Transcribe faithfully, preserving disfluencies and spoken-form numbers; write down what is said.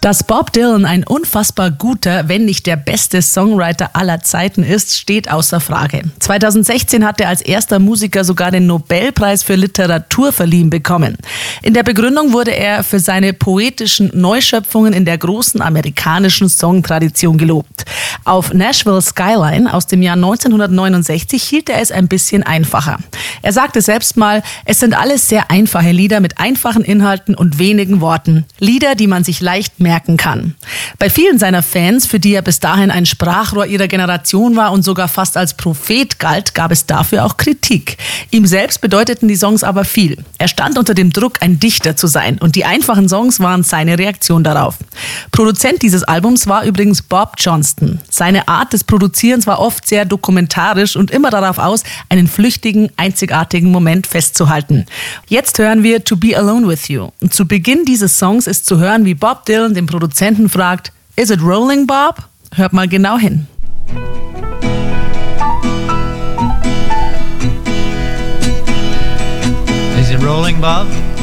Dass Bob Dylan ein unfassbar guter, wenn nicht der beste Songwriter aller Zeiten ist, steht außer Frage. zweitausendsechzehn hat er als erster Musiker sogar den Nobelpreis für Literatur verliehen bekommen. In der Begründung wurde er für seine poetischen Neuschöpfungen in der großen amerikanischen Songtradition gelobt. Auf Nashville Skyline aus dem Jahr neunzehnhundertneunundsechzig hielt er es ein bisschen einfacher. Er sagte selbst mal, es sind alles sehr einfache Lieder mit einfachen Inhalten und wenigen Worten. Lieder, die man sich leicht merken kann. Bei vielen seiner Fans, für die er bis dahin ein Sprachrohr ihrer Generation war und sogar fast als Prophet galt, gab es dafür auch Kritik. Ihm selbst bedeuteten die Songs aber viel. Er stand unter dem Druck, ein Dichter zu sein, und die einfachen Songs waren seine Reaktion darauf. Produzent dieses Albums war übrigens Bob Johnston. Seine Art des Produzierens war oft sehr dokumentarisch und immer darauf aus, einen flüchtigen, einzigartigen Moment festzuhalten. Jetzt hören wir To Be Alone With You. Und zu Beginn dieses Songs ist zu hören, wie Bob Dylan den Produzenten fragt, "Is it rolling, Bob?" Hört mal genau hin. Is it rolling, Bob?